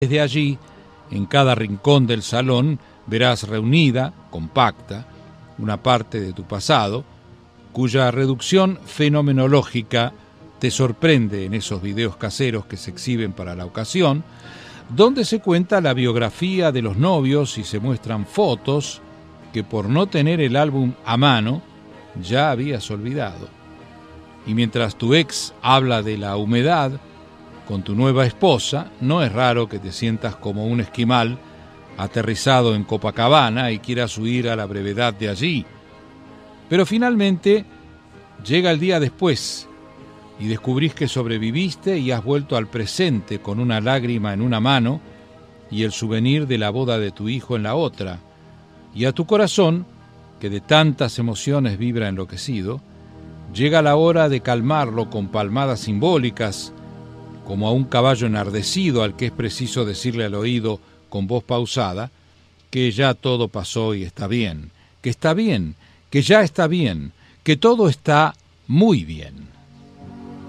Desde allí, en cada rincón del salón, verás reunida, compacta, una parte de tu pasado, cuya reducción fenomenológica te sorprende en esos videos caseros que se exhiben para la ocasión, donde se cuenta la biografía de los novios y se muestran fotos que por no tener el álbum a mano ya habías olvidado. Y mientras tu ex habla de la humedad con tu nueva esposa, no es raro que te sientas como un esquimal aterrizado en Copacabana y quieras huir a la brevedad de allí. Pero finalmente llega el día después y descubrís que sobreviviste y has vuelto al presente con una lágrima en una mano y el souvenir de la boda de tu hijo en la otra. Y a tu corazón, que de tantas emociones vibra enloquecido, llega la hora de calmarlo con palmadas simbólicas, como a un caballo enardecido al que es preciso decirle al oído con voz pausada que ya todo pasó y está bien, que ya está bien, que todo está muy bien.